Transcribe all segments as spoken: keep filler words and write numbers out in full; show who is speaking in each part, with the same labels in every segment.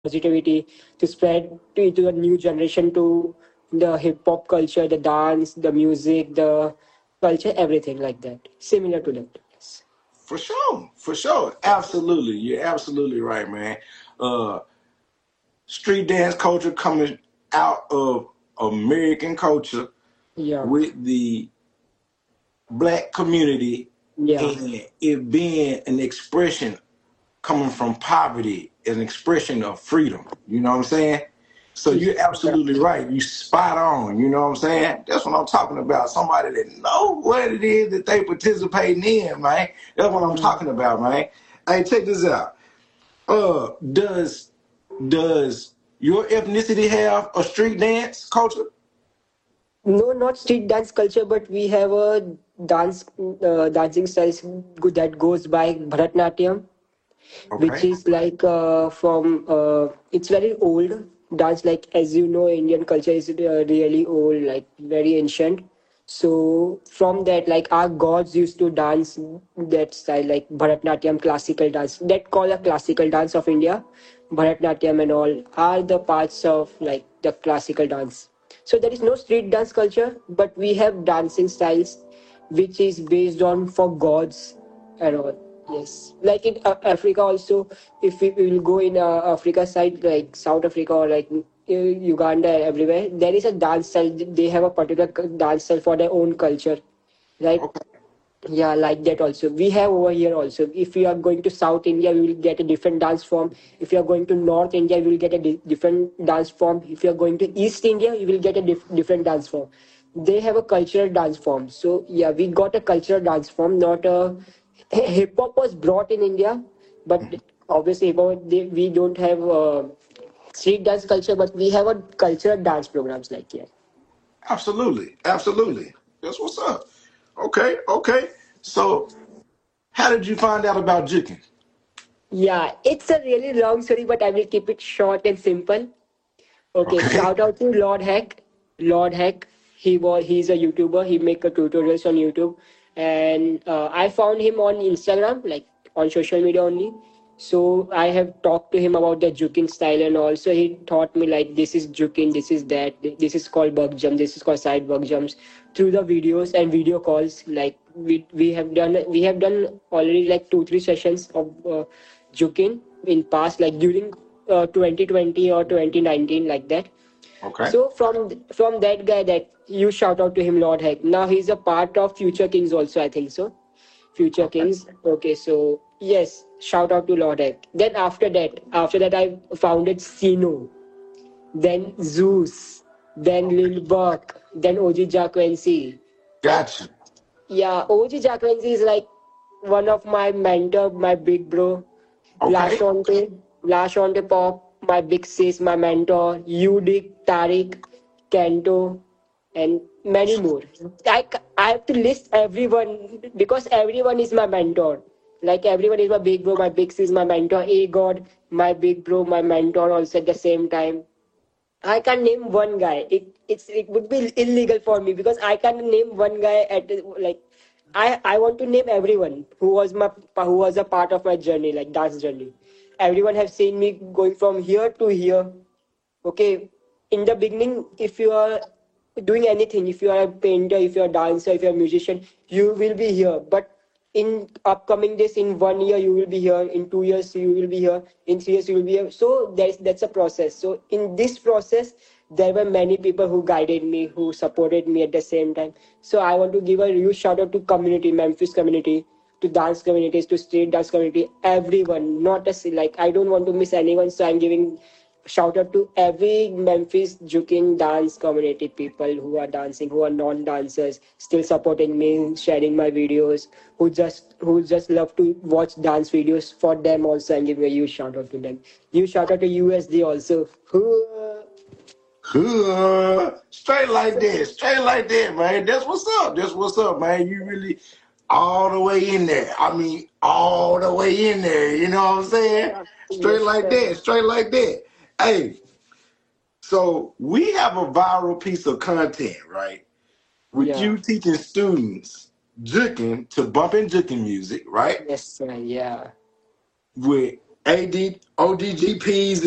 Speaker 1: positivity, to spread to, to a new generation, to the hip hop culture, the dance, the music, the culture, everything like that. Similar to that. Yes.
Speaker 2: For sure, for sure, absolutely. You're absolutely right, man. Uh, street dance culture coming out of American culture
Speaker 1: Yeah.
Speaker 2: with the black community
Speaker 1: Yeah.
Speaker 2: and it being an expression coming from poverty, an expression of freedom. You know what I'm saying? So you're
Speaker 1: Yeah.
Speaker 2: absolutely right. You spot on. You know what I'm saying? That's what I'm talking about. Somebody that know what it is that they participating in, man. That's what I'm
Speaker 1: Mm.
Speaker 2: talking about, man. Hey, check this out. Uh, does does your ethnicity have a street dance culture?
Speaker 1: No, not street dance culture, but we have a dance uh, dancing styles go- that goes by Bharatnatyam, which
Speaker 2: Okay.
Speaker 1: is like uh, from uh, it's very old dance. Like as you know, Indian culture is uh, really old, like very ancient. So from that, like our gods used to dance that style, like Bharatnatyam, classical dance. That call a classical dance of India. Bharatnatyam and all are the parts of like the classical dance. So there is no street dance culture, but we have dancing styles, which is based on for gods and all. Yes, like in uh, Africa also, if we, we will go in uh, Africa side, like South Africa or like uh, Uganda, everywhere, there is a dance style. They have a particular c- dance style for their own culture, right?
Speaker 2: Okay.
Speaker 1: Yeah, like that also. We have over here also. If you are going to South India, we will get a different dance form. If you are going to North India, we will get a di- different dance form. If you are going to East India, you will get a dif- different dance form. They have a cultural dance form. So yeah, we got a cultural dance form, not a hip hop was brought in India, but obviously hip hop, they, we don't have uh, street dance culture, but we have a cultural dance programs like yeah.
Speaker 2: Absolutely. Absolutely. That's what's up. Okay. Okay. So, how did you find out about jigging?
Speaker 1: Yeah, it's a really long story, but I will keep it short and simple. Okay,
Speaker 2: Okay.
Speaker 1: shout out to Lord Heck. Lord Heck, he was he's a YouTuber. He make a tutorials on YouTube, and uh, I found him on Instagram, like on social media only. So I have talked to him about the juking style, and also he taught me like this is juking, this is that, this is called bug jump, this is called side bug jumps through the videos and video calls. Like we we have done we have done already like two three sessions of uh, juking in past, like during uh, twenty twenty or twenty nineteen, like that.
Speaker 2: Okay.
Speaker 1: So from from that guy, that you shout out to him, Lord Heck. Now he's a part of Future Kings also, I think so. Future
Speaker 2: Okay.
Speaker 1: Kings. Okay, so yes, shout out to Lord Heck. Then after that, after that I founded Sino, then Zeus, then Lil Buck, then O G Jacquency. Like
Speaker 2: Gotcha.
Speaker 1: yeah, O G Jacquency is like one of my mentor, my big bro.
Speaker 2: Okay.
Speaker 1: Lashonte, Lashonte Pop, my big sis, my mentor, Udik, Tariq, Kento, and many more. I, c- I have to list everyone because everyone is my mentor. Like everyone is my big bro, my big sis, my mentor, A God, my big bro, my mentor also at the same time. I can name one guy. It it's it would be illegal for me because I can name one guy at the- like I I want to name everyone who was my who was a part of my journey, like dance journey. Everyone have seen me going from here to here. Okay, in the beginning, if you are doing anything, if you are a painter, if you are a dancer, if you are a musician, you will be here. But in upcoming days, in one year you will be here, in two years you will be here, in three years you will be here. So there's that's a process. So in this process, there were many people who guided me, who supported me at the same time. So I want to give a huge shout out to community, Memphis community, to dance communities, to street dance community, everyone. Not a like I don't want to miss anyone, so I'm giving shout out to every Memphis juking dance community, people who are dancing, who are non-dancers, still supporting me, sharing my videos, who just who just love to watch dance videos. For them also, I'm giving a huge shout out to them. Huge shout out to U S D also. Who, uh,
Speaker 2: Huh. Straight like that. Straight like that, man. That's what's up. That's what's up, man. You really all the way in there. I mean, all the way in there. You know what I'm saying? Straight
Speaker 1: yes,
Speaker 2: like
Speaker 1: sir.
Speaker 2: that. Straight like that. Hey, so we have a viral piece of content, right? With
Speaker 1: Yeah.
Speaker 2: you teaching students juking to bumping juking music, right?
Speaker 1: Yes, sir. Yeah.
Speaker 2: With A D O D G Peasy.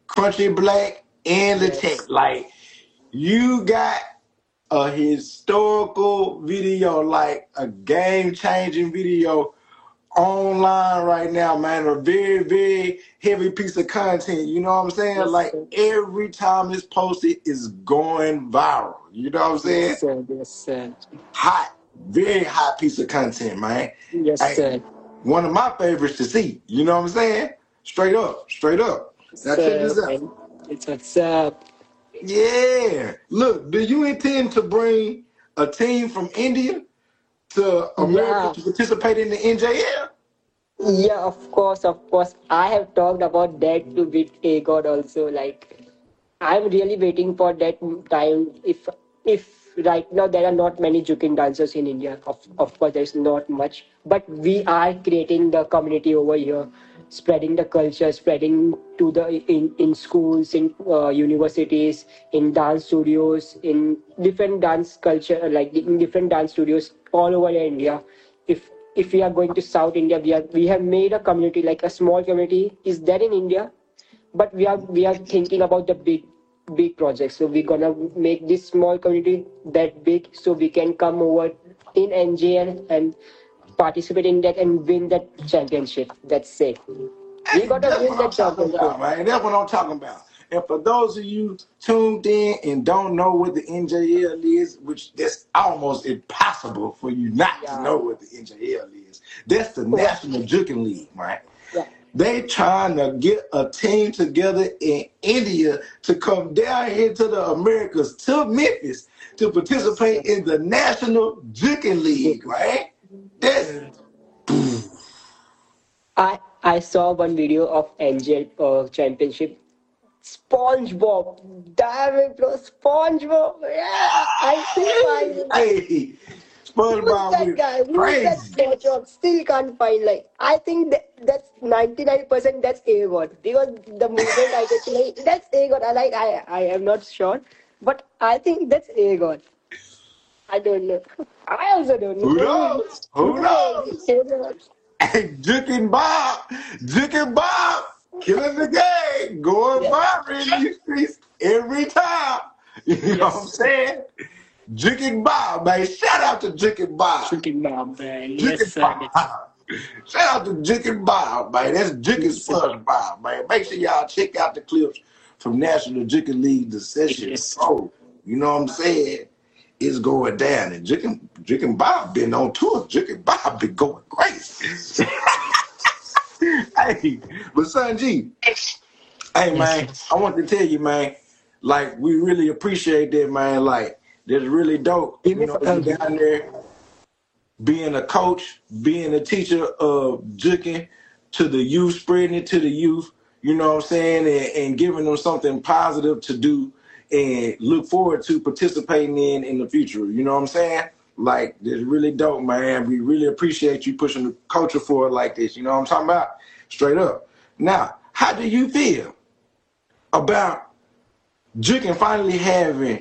Speaker 2: Crunchy Black, and the tech.
Speaker 1: Yes.
Speaker 2: Like you got a historical video, like a game changing video online right now, man. A very, very heavy piece of content. You know what I'm saying?
Speaker 1: Yes,
Speaker 2: Like
Speaker 1: sir.
Speaker 2: every time it's posted, it's going viral. You know what I'm
Speaker 1: Yes,
Speaker 2: saying?
Speaker 1: sir. Yes, sir.
Speaker 2: Hot, very hot piece of content, man.
Speaker 1: Yes,
Speaker 2: Hey,
Speaker 1: sir.
Speaker 2: one of my favorites to see. You know what I'm saying? Straight up, straight up. Now check
Speaker 1: Sir,
Speaker 2: this out.
Speaker 1: and it's what's up.
Speaker 2: Yeah. Look, do you intend to bring a team from India to America
Speaker 1: Yeah.
Speaker 2: to participate in the N J L?
Speaker 1: Yeah, of course, of course. I have talked about that to with A God also. Like, I'm really waiting for that time. If if right now there are not many juking dancers in India, of of course there's not much, but we are creating the community over here, spreading the culture, spreading to the in in schools, in uh, universities, in dance studios, in different dance culture, like in different dance studios all over India. If if we are going to South India, we are we have made a community, like a small community is there in India, but we are we are thinking about the big big projects. So we're gonna make this small community that big, so we can come over in N J L and participate in that and win that championship. That's it. We
Speaker 2: Hey,
Speaker 1: gotta
Speaker 2: that's
Speaker 1: win
Speaker 2: what I'm
Speaker 1: that
Speaker 2: talking
Speaker 1: championship.
Speaker 2: about, man. That's what I'm talking about. And for those of you tuned in and don't know what the N J L is, which that's almost impossible for you not to
Speaker 1: Yeah.
Speaker 2: know what the N J L is, that's the
Speaker 1: Well,
Speaker 2: National Juking League, right?
Speaker 1: yeah.
Speaker 2: They trying to get a team together in India to come down here to the Americas, to Memphis, to
Speaker 1: Yes.
Speaker 2: participate in the National Juking League, right? That's
Speaker 1: Mm. I I saw one video of N J L uh, championship. SpongeBob, damn it, bro, SpongeBob. Yeah, I still find it.
Speaker 2: hey,
Speaker 1: Who's
Speaker 2: SpongeBob
Speaker 1: that
Speaker 2: went
Speaker 1: guy? Who's that
Speaker 2: crazy.
Speaker 1: SpongeBob? Still can't find. Like, I think that that's ninety-nine percent that's A-God, because the moment I get to, like, that's A-God. I like I I am not sure, but I think that's A-God. I don't know. I also don't know.
Speaker 2: Who
Speaker 1: Who,
Speaker 2: knows? Who
Speaker 1: who knows?
Speaker 2: knows?
Speaker 1: Who knows?
Speaker 2: Hey, Jukin Bob, Jukin Bob, killing the game, going
Speaker 1: Yes,
Speaker 2: viral in these streets every time. You know what I'm
Speaker 1: yes.
Speaker 2: saying? Jukin Bob, man. Shout out to Jukin Bob.
Speaker 1: Chicken Bob, man. Yes,
Speaker 2: Jukin
Speaker 1: sir.
Speaker 2: Bob. Shout out to Jukin Bob, man. That's Jukin
Speaker 1: Yes, sir.
Speaker 2: Sponge Bob, man. Make sure y'all check out the clips from National Jukin League, the session.
Speaker 1: Yes.
Speaker 2: Oh, you know what I'm saying? It's going down. And Jukin, Jukin Bob been on tour. Jukin Bob been going crazy. Hey, but Sanji, hey
Speaker 1: Yes,
Speaker 2: man,
Speaker 1: yes.
Speaker 2: I want to tell you, man, like we really appreciate that, man. Like that's really dope.
Speaker 1: Give
Speaker 2: You
Speaker 1: me
Speaker 2: know,
Speaker 1: for,
Speaker 2: you
Speaker 1: uh,
Speaker 2: down there being a coach, being a teacher of juking to the youth, spreading it to the youth, you know what I'm saying, and, and giving them something positive to do and look forward to participating in in the future. You know what I'm saying? Like, it's really dope, man. We really appreciate you pushing the culture forward like this. You know what I'm talking about? Straight up. Now, how do you feel about juking finally having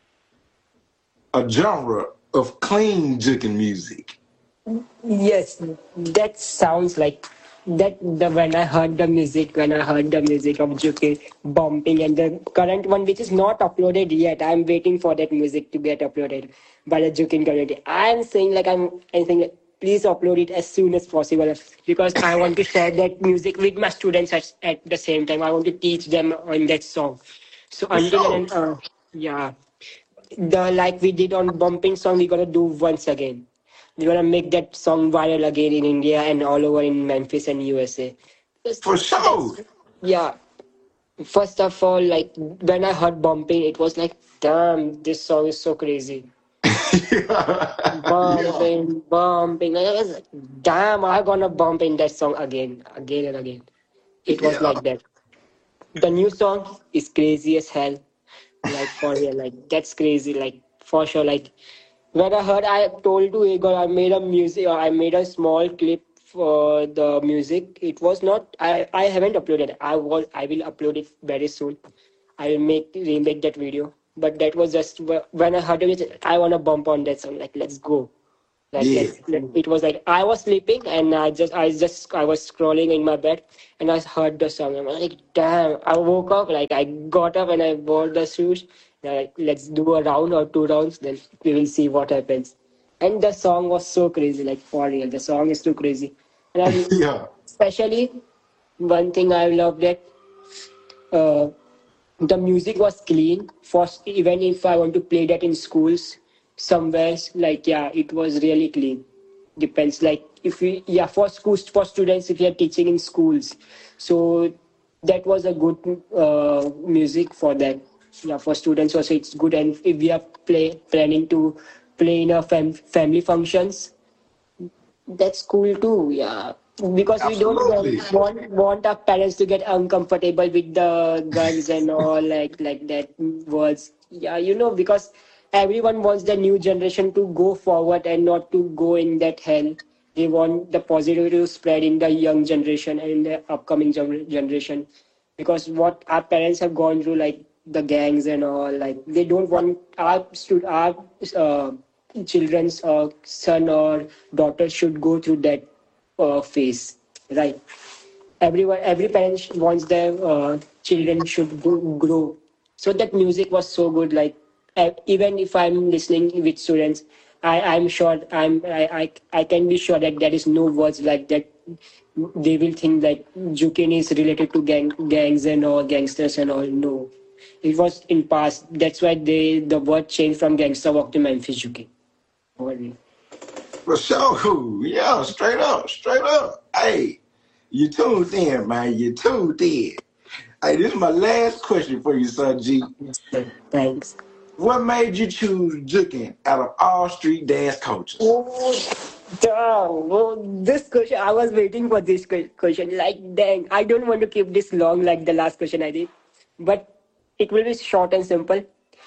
Speaker 2: a genre of clean juking music?
Speaker 1: yes, that sounds like that. The when I heard the music, when I heard the music of Juki bumping, and the current one which is not uploaded yet, I'm waiting for that music to get uploaded by the Jukin community. I'm saying like I'm, I'm saying like, please upload it as soon as possible, because I want to share that music with my students at, at the same time. I want to teach them on that song. So
Speaker 2: For
Speaker 1: until
Speaker 2: sure.
Speaker 1: then, uh, yeah, the like we did on bumping song, we're gonna do once again. We're gonna make that song viral again in India and all over in Memphis and U S A. Because
Speaker 2: For
Speaker 1: that's,
Speaker 2: sure.
Speaker 1: yeah. First of all, like when I heard bumping, it was like, damn, this song is so crazy.
Speaker 2: Yeah.
Speaker 1: Bumping, bumping. I was like, damn, I'm gonna bump in that song again, again and again. It was
Speaker 2: Yeah.
Speaker 1: like that. The new song is crazy as hell. Like for real, like that's crazy. Like for sure, like when I heard, I told to Igor, I made a music, uh, I made a small clip for the music. It was not, I, I haven't uploaded. I will, I will upload it very soon. I will make remake that video. But that was just wh- when I heard it, I wanna bump on that song. Like let's go. Like
Speaker 2: Yeah.
Speaker 1: let's let, it was like I was sleeping and I just I just I was scrolling in my bed and I heard the song. I'm like, damn! I woke up, like I got up and I wore the shoes. Like, let's do a round or two rounds, then we will see what happens. And the song was so crazy, like for real. The song is too crazy, and I
Speaker 2: Yeah.
Speaker 1: especially one thing I loved it. Uh, the music was clean. First, even if I want to play that in schools, somewhere, like yeah, it was really clean. Depends, like if we yeah for schools for students if you are teaching in schools, so that was a good uh, music for that. Yeah, for students also it's good, and if we are play planning to play in a fam- family functions, that's cool too, yeah. Because we don't
Speaker 2: Absolutely.
Speaker 1: want want, want our parents to get uncomfortable with the guns and all like like that words. Yeah, you know, because everyone wants the new generation to go forward and not to go in that hell. They want the positivity to spread in the young generation and in the upcoming gener- generation. Because what our parents have gone through, like the gangs and all, like they don't want our stud- our uh, children's uh, son or daughter should go through that uh, phase, right? Everyone, every parent sh- wants their uh, children should go, grow. So that music was so good. Like uh, even if I'm listening with students, I I'm sure I'm I, I I can be sure that there is no words like that. They will think that Jukin is related to gang gangs and all gangsters and all. No, it was in past. That's why they the word changed from gangster walk to Memphis Jukin. Only.
Speaker 2: For sure. Yeah, straight up, straight up. Hey, you tuned in, man. You tuned in. Hey, this is my last question for you, son G.
Speaker 1: Yes, sir. Thanks.
Speaker 2: What made you choose Jukin out of all street dance coaches?
Speaker 1: Oh, damn. Oh, this question, I was waiting for this que- question. Like, dang, I don't want to keep this long like the last question I did. But it will be short and simple.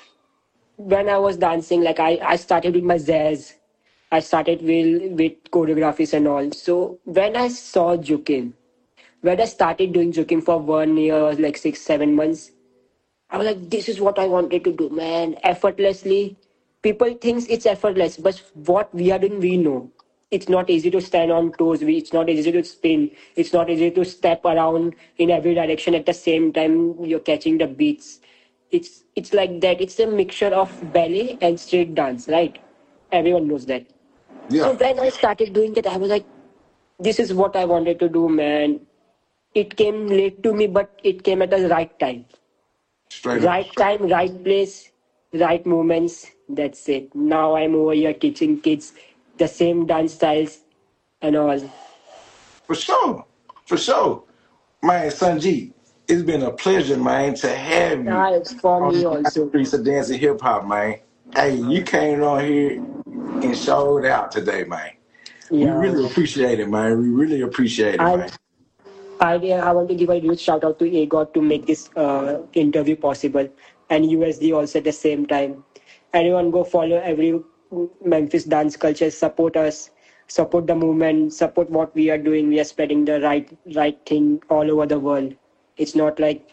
Speaker 1: When I was dancing, like, I, I started with my jazz. I started with, with choreographies and all. So when I saw Jukin, when I started doing Jukin for one year, like six, seven months, I was like, this is what I wanted to do, man. Effortlessly. People thinks it's effortless, but what we are doing, we know. It's not easy to stand on toes. We- It's not easy to spin. It's not easy to step around in every direction at the same time you're catching the beats. It's it's like that. It's a mixture of ballet and street dance, right? Everyone knows that. So
Speaker 2: Yeah,
Speaker 1: when I started doing that, I was like, this is what I wanted to do, man. It came late to me, but it came at the right time.
Speaker 2: straight up.
Speaker 1: Right time, right place, right moments. That's it. Now I'm over here teaching kids the same dance styles and all.
Speaker 2: For sure. For sure. Man, son G, it's been a pleasure, man, to have you
Speaker 1: Yeah, it's for
Speaker 2: on
Speaker 1: me
Speaker 2: the
Speaker 1: also.
Speaker 2: streets of dancing hip hop, man. Hey, you came on here and showed out today, man. We
Speaker 1: Yeah.
Speaker 2: really appreciate it, man. We really appreciate it,
Speaker 1: And
Speaker 2: man.
Speaker 1: I, I want to give a huge shout out to AGOT to make this uh, interview possible, and U S D also at the same time. Anyone go follow every Memphis dance culture, support us, support the movement, support what we are doing. We are spreading the right right thing all over the world. It's not like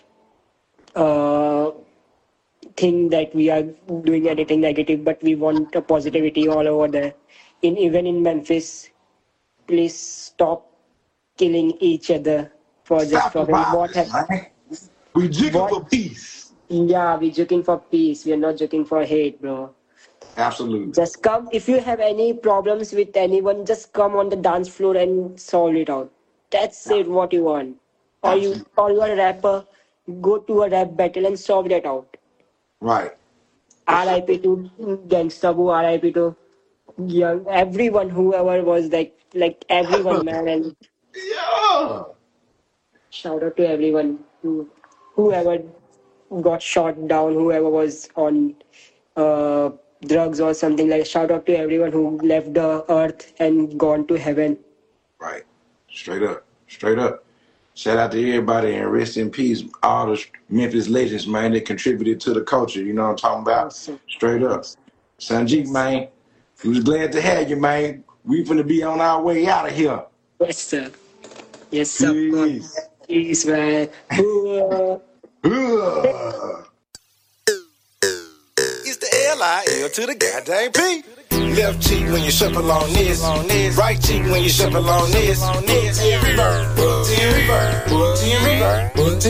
Speaker 1: uh, thing that we are doing anything negative, but we want a positivity all over there. In even in Memphis, please stop killing each other for just
Speaker 2: Stop
Speaker 1: for
Speaker 2: the
Speaker 1: what
Speaker 2: violence,
Speaker 1: have
Speaker 2: man. We jigging
Speaker 1: what.
Speaker 2: for peace.
Speaker 1: Yeah, we're looking for peace. We're not looking for hate, bro.
Speaker 2: Absolutely.
Speaker 1: Just come. If you have any problems with anyone, just come on the dance floor and solve it out. That's it. What you want, or you
Speaker 2: Absolutely.
Speaker 1: or you are a rapper, go to a rap battle and solve that out.
Speaker 2: Right. For
Speaker 1: R
Speaker 2: sure.
Speaker 1: I P to Gangsta Boo, R I P to young everyone, whoever was like like everyone, man, and
Speaker 2: Yeah.
Speaker 1: shout out to everyone who whoever got shot down, whoever was on uh, drugs or something like. Shout out to everyone who left the earth and gone to heaven.
Speaker 2: Right. Straight up. Straight up. Shout out to everybody and rest in peace. All the Memphis legends, man, that contributed to the culture. You know what I'm talking about?
Speaker 1: Yes, sir.
Speaker 2: Straight up.
Speaker 1: Yes,
Speaker 2: Sanjeev,
Speaker 1: yes,
Speaker 2: man, we was glad to have you, man. We finna be on our way out of here.
Speaker 1: yes, sir. Yes, of course.
Speaker 2: Peace.
Speaker 1: Peace, man. Ooh, uh,
Speaker 2: Ugh.
Speaker 3: It's the L L I L to the goddamn P. Left cheek when you shuffle on this. Right cheek when you shuffle on this. Ten reverb, ten reverb, ten reverb.